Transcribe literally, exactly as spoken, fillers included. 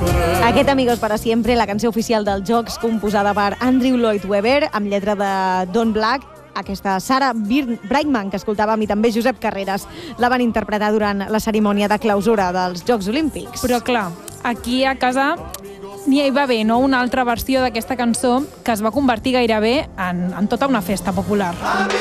Aquest Amigos para siempre, la canció oficial dels Jocs, composada per Andrew Lloyd Webber, amb lletra de Don Black. Aquesta Sarah Brightman, que escoltàvem, i també Josep Carreras, la van interpretar durant la cerimònia de clausura dels Jocs Olímpics. Però clar, aquí a casa n'hi va haver, no?, una altra versió d'aquesta cançó que es va convertir gairebé en, en tota una festa popular.